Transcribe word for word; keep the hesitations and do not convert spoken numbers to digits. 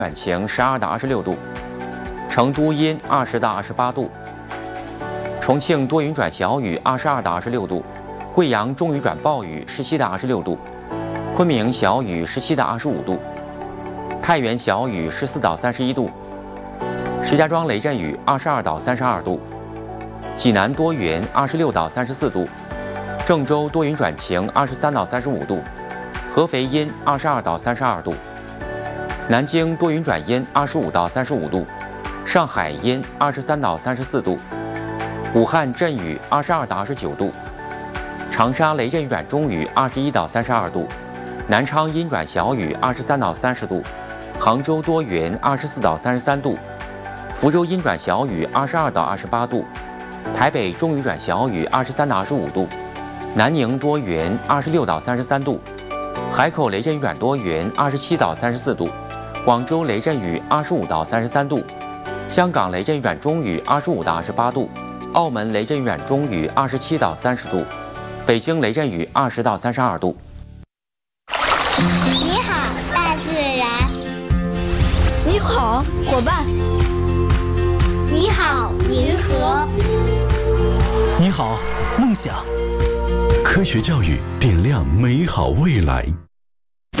转晴十二到二十六度，成都阴二十到二十八度，重庆多云转小雨二十二到二十六度，贵阳中雨转暴雨十七到二十六度，昆明小雨十七到二十五度，太原小雨十四到三十一度，石家庄雷阵雨二十二到三十二度，济南多云二十六到三十四度，郑州多云转晴二十三到三十五度，合肥阴二十二到三十二度，南京多云转阴二十五到三十五度，上海阴二十三到三十四度，武汉阵雨二十二到二十九度，长沙雷阵雨转中雨二十一到三十二度，南昌阴转小雨二十三到三十度，杭州多云二十四到三十三度，福州阴转小雨二十二到二十八度，台北中雨转小雨二十三到二十五度，南宁多云二十六到三十三度，海口雷阵雨转多云二十七到三十四度，广州雷阵雨二十五到三十三度，香港雷阵雨转中雨二十五到二十八度，澳门雷阵雨转中雨二十七到三十度，北京雷阵雨二十到三十二度。 你好，大自然。 你好，伙伴。 你好，银河。 你好，梦想。 科学教育点亮美好未来。